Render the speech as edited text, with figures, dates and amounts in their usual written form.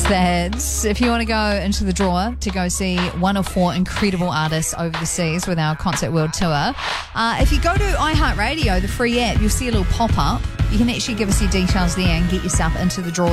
that if you want to go into the draw to go see one of 4 incredible artists over the seas with our Concert World Tour, if you go to iHeartRadio, the free app, you'll see a little pop-up. You can actually give us your details there and get yourself into the draw